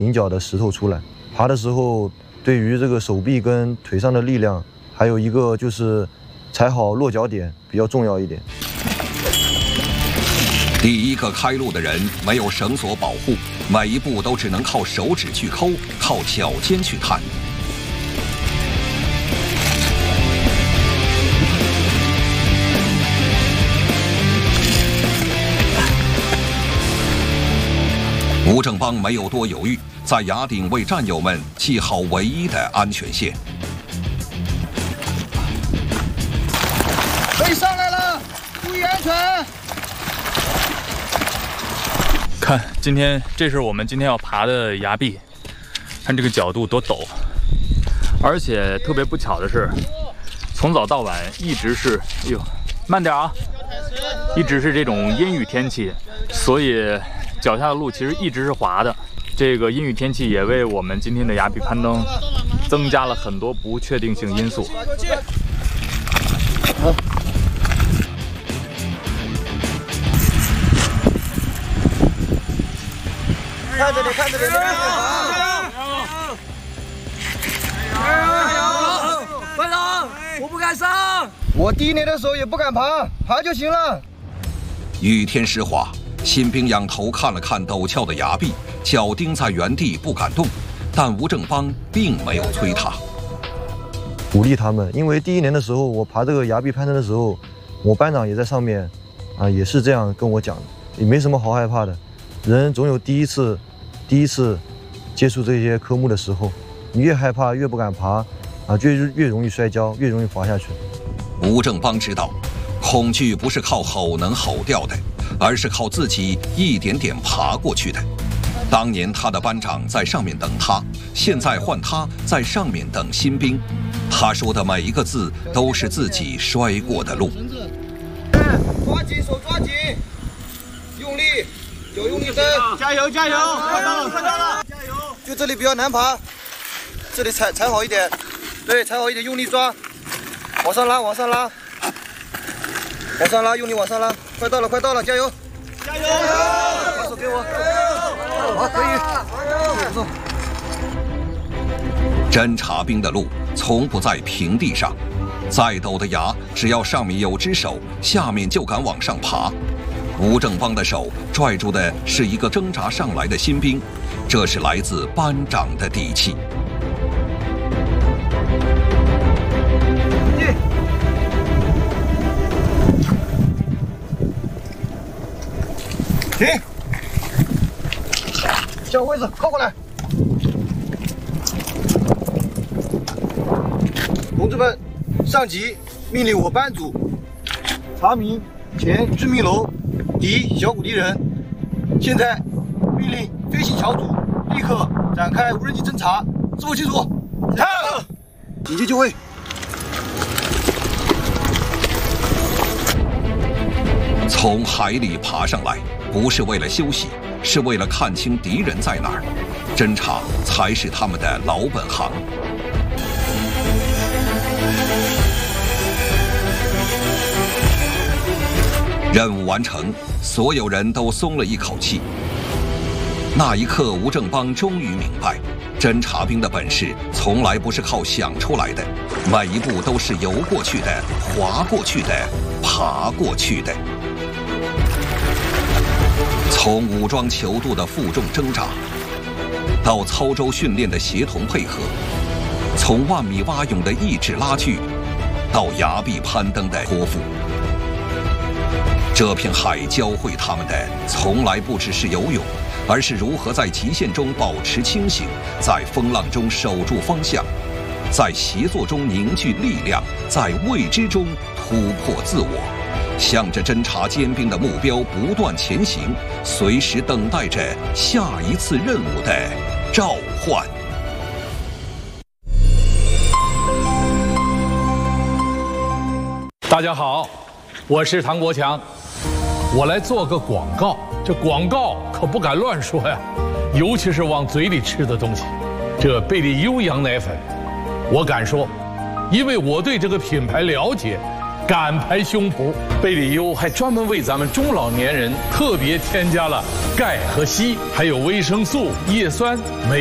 菱角的石头出来。爬的时候，对于这个手臂跟腿上的力量，还有一个就是踩好落脚点比较重要一点。 第一个开路的人没有绳索保护，每一步都只能靠手指去抠，靠脚尖去探。吴正邦没有多犹豫，在崖顶为战友们系好唯一的安全线。 可以上来了，注意安全。 看，这是我们今天要爬的崖壁，看这个角度多陡，而且特别不巧的是，从早到晚一直是，哎呦，慢点啊，一直是这种阴雨天气，所以脚下的路其实一直是滑的。这个阴雨天气也为我们今天的崖壁攀登增加了很多不确定性因素。 看着点，看着点，加油！班长，我不敢上。我第一年的时候也不敢爬，爬就行了。 雨天湿滑，新兵仰头看了看陡峭的崖壁，脚钉在原地不敢动。但吴正邦并没有催他， 鼓励他们。因为第一年的时候，我爬这个崖壁攀登的时候，我班长也在上面，也是这样跟我讲的，也没什么好害怕的。人总有第一次接触这些科目的时候，你越害怕越不敢爬，就越容易摔跤，越容易滑下去。 吴正邦知道，恐惧不是靠吼能吼掉的，而是靠自己一点点爬过去的。当年他的班长在上面等他，现在换他在上面等新兵。他说的每一个字都是自己摔过的路。 抓紧手，抓紧，用力，脚用力蹬，加油加油！快到了，快到了！加油！就这里比较难爬，这里踩好一点，对，踩好一点，用力抓，往上拉，往上拉，往上拉，用力往上拉，快到了，快到了，加油！加油！把手给我，好，可以，不错。 侦察兵的路从不在平地上，再陡的崖，只要上面有只手，下面就敢往上爬。吴正邦的手拽住的是一个挣扎上来的新兵，这是来自班长的底气。 停！小位置靠过来。同志们，上级命令我班组查明前致命楼敌小股敌人。现在命令飞行小组立刻展开无人机侦察，是否清楚？好，紧急就位。 从海里爬上来，不是为了休息，是为了看清敌人在哪儿。侦察才是他们的老本行。任务完成，所有人都松了一口气。那一刻，吴正邦终于明白，侦察兵的本事从来不是靠想出来的，每一步都是游过去的、滑过去的、爬过去的。从武装泅渡的负重挣扎，到操舟训练的协同配合，从万米蛙泳的意志拉锯，到崖壁攀登的托付。这片海教会他们的，从来不只是游泳，而是如何在极限中保持清醒，在风浪中守住方向，在协作中凝聚力量，在未知中突破自我，向着侦察尖兵的目标不断前行，随时等待着下一次任务的召唤。 大家好，我是唐国强，我来做个广告。这广告可不敢乱说呀，尤其是往嘴里吃的东西。这贝利优羊奶粉，我敢说，因为我对这个品牌了解， 敢拍胸脯。贝里优还专门为咱们中老年人特别添加了钙和硒，还有维生素、叶酸、镁。